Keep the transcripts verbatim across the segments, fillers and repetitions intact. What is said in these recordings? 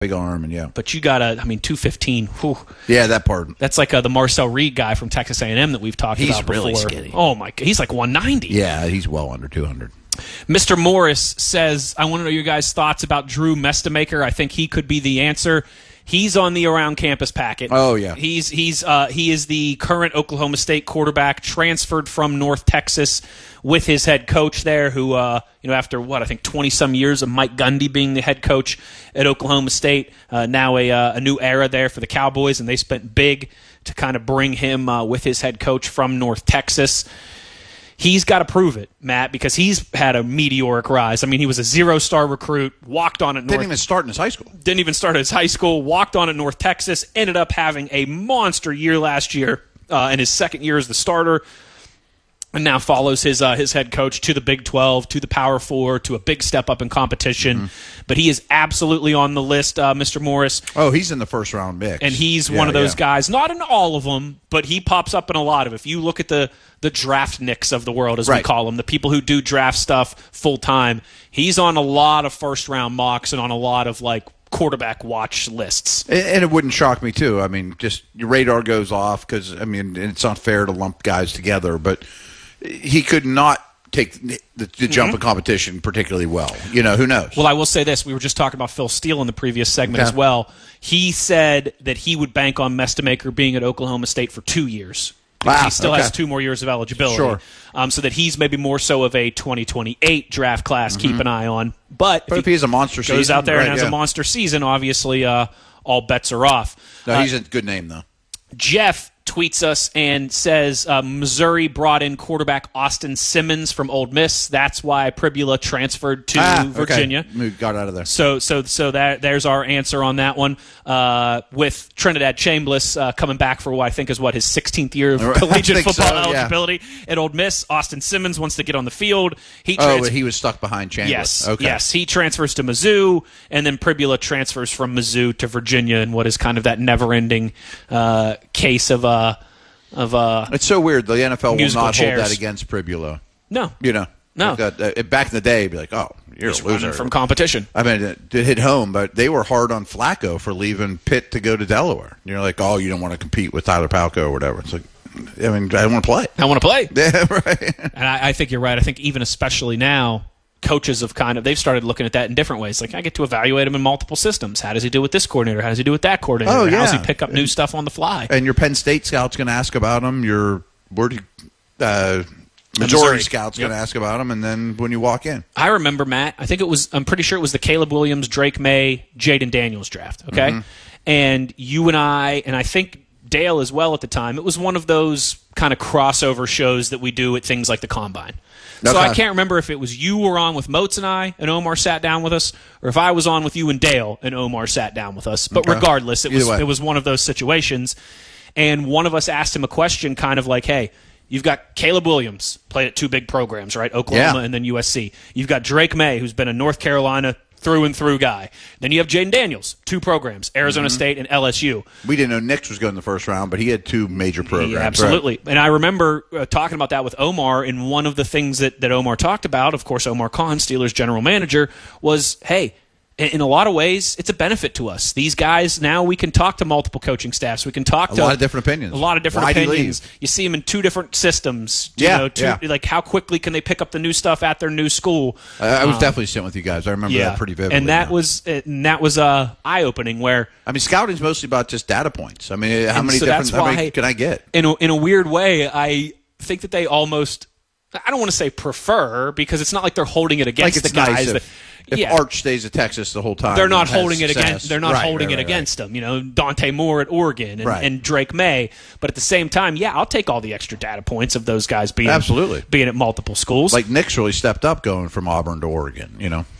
big arm, and yeah. But you got a, I mean, two fifteen. Whew. Yeah, that part. That's like uh, the Marcel Reed guy from Texas A and M that we've talked he's about before. He's really skinny. Oh, my God. He's like one ninety. Yeah, he's well under two hundred. Mister Morris says, I want to know your guys' thoughts about Drew Mestemaker. I think he could be the answer. He's on the around campus packet. Oh, yeah. He's he's uh, he is the current Oklahoma State quarterback, transferred from North Texas with his head coach there, who uh, you know after what I think twenty some years of Mike Gundy being the head coach at Oklahoma State, uh, now a uh, a new era there for the Cowboys, and they spent big to kind of bring him uh, with his head coach from North Texas. He's got to prove it, Matt, because he's had a meteoric rise. I mean, he was a zero-star recruit, walked on at North. Didn't even start in his high school. Didn't even start at his high school, walked on at North Texas, ended up having a monster year last year uh, in his second year as the starter, and now follows his uh, his head coach to the Big twelve, to the Power Four, to a big step up in competition. Mm-hmm. But he is absolutely on the list, uh, Mister Morris. Oh, he's in the first round mix. And he's yeah, one of those yeah. guys, not in all of them, but he pops up in a lot of. If you look at the, the draft nicks of the world, as right. we call them, the people who do draft stuff full time, he's on a lot of first round mocks and on a lot of like quarterback watch lists. And it wouldn't shock me, too. I mean, just your radar goes off because, I mean, it's not fair to lump guys together, but he could not take the, the jump mm-hmm. in competition particularly well. You know, who knows? Well, I will say this. We were just talking about Phil Steele in the previous segment okay. as well. He said that he would bank on Mestemaker being at Oklahoma State for two years. Wow, he still okay. has two more years of eligibility. Sure. Um, so that he's maybe more so of a twenty twenty-eight draft class. Mm-hmm. Keep an eye on. But, but if, if he has a monster goes season. Goes out there right, and has yeah. a monster season, obviously uh, all bets are off. No, uh, he's a good name, though. Jeff tweets us and says uh, Missouri brought in quarterback Austin Simmons from Ole Miss. That's why Pribula transferred to ah, Virginia. Okay. We got out of there. So, so, so that there's our answer on that one. Uh, with Trinidad Chambliss uh, coming back for what I think is what his sixteenth year of collegiate football so, eligibility yeah. at Ole Miss. Austin Simmons wants to get on the field. He oh, trans- but he was stuck behind Chambliss. Yes, okay. yes. He transfers to Mizzou, and then Pribula transfers from Mizzou to Virginia in what is kind of that never-ending uh, case of uh, of uh, it's so weird. The N F L will not chairs. hold that against Pribula. No, you know, no. Like that, uh, back in the day, it'd be like, oh, you're He's a loser running from competition. I mean, it, it hit home, but they were hard on Flacco for leaving Pitt to go to Delaware. You're like, oh, you don't want to compete with Tyler Palco or whatever. It's like, I mean, I want to play. I want to play. Yeah, right. And I, I think you're right. I think even especially now, coaches have kind of they've started looking at that in different ways. Like I get to evaluate him in multiple systems. How does he do with this coordinator? How does he do with that coordinator? Oh, yeah. How does he pick up new stuff on the fly? And your Penn State scout's going to ask about him. Your where do you, uh, Missouri, Missouri scout's yep. going to ask about him. And then when you walk in, I remember Matt. I think it was. I'm pretty sure it was the Caleb Williams, Drake May, Jaden Daniels draft. Okay, mm-hmm. and you and I, and I think Dale as well at the time. It was one of those kind of crossover shows that we do at things like the Combine. So okay. I can't remember if it was you were on with Moats and I, and Omar sat down with us, or if I was on with you and Dale, and Omar sat down with us. But okay. regardless, it Either was way. it was one of those situations. And one of us asked him a question, kind of like, "Hey, you've got Caleb Williams, played at two big programs, right? Oklahoma yeah. and then U S C. You've got Drake May, who's been a North Carolina through and through guy. Then you have Jaden Daniels, two programs, Arizona mm-hmm. State and L S U. We didn't know Nix was going in the first round, but he had two major programs. Yeah, absolutely. Right? And I remember uh, talking about that with Omar, and one of the things that, that Omar talked about, of course, Omar Khan, Steelers general manager, was, hey, in a lot of ways, it's a benefit to us. These guys, now we can talk to multiple coaching staffs. We can talk a to a lot of different opinions. A lot of different Why opinions. Do you, you see them in two different systems. You yeah, know, two, yeah. Like how quickly can they pick up the new stuff at their new school? Uh, I was um, definitely sitting with you guys. I remember yeah. that pretty vividly. And that now. was and that was uh, eye opening. Where I mean, scouting's mostly about just data points. I mean, how many so different that's how why, many can I get? In a, in a weird way, I think that they almost. I don't want to say prefer because it's not like they're holding it against like it's the guys. Nice that, if, if yeah. Arch stays at Texas the whole time, they're not has holding it success. against. They're not right, holding right, it right, against right. them. You know, Dante Moore at Oregon and, right. and Drake May. But at the same time, yeah, I'll take all the extra data points of those guys being absolutely being at multiple schools. Like Nick's really stepped up going from Auburn to Oregon. You know.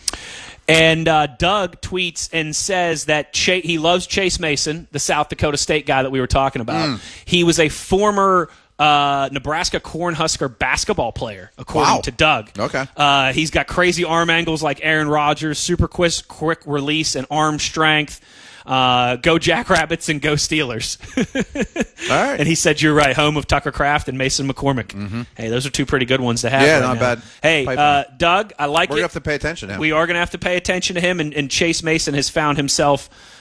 And uh, Doug tweets and says that Ch- he loves Chase Mason, the South Dakota State guy that we were talking about. Mm. He was a former uh, Nebraska Cornhusker basketball player, according Wow. to Doug. Okay. Uh, he's got crazy arm angles like Aaron Rodgers, super quick, quick release and arm strength. Uh, go Jackrabbits and go Steelers. All right. And he said, you're right, home of Tucker Kraft and Mason McCormick. Mm-hmm. Hey, those are two pretty good ones to have. Yeah, right not now. bad. Hey, Pipeline. uh, Doug, I like We're it. going to have to pay attention to him. We are going to have to pay attention to him, and, and Chase Mason has found himself